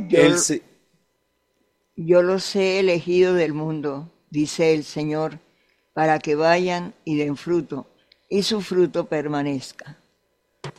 Yo, Él se, yo los he elegido del mundo, dice el Señor, para que vayan y den fruto, y su fruto permanezca.